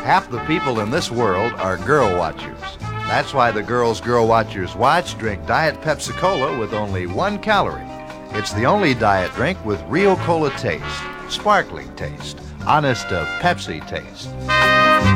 Half the people in this world are girl watchers. That's why the Girls Girl Watchers Watch drink Diet Pepsi-Cola with only 1 calorie. It's the only diet drink with real cola taste, sparkling taste, honest to Pepsi taste.